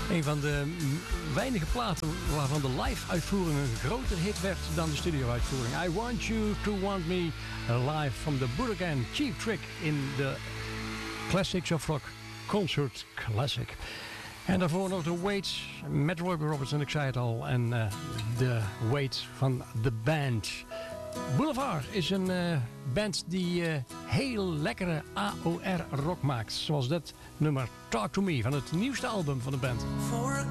Een van de weinige platen waarvan de live-uitvoering een groter hit werd dan de studio-uitvoering. I Want You to Want Me live from the Budokan Cheap Trick in de Classics of Rock Concert Classic. En daarvoor nog de Weights met Roy Roberts en ik zei het al. En de Weights van de band. Boulevard is een band die heel lekkere AOR rock maakt. Zoals dat nummer Talk to Me van het nieuwste album van de band.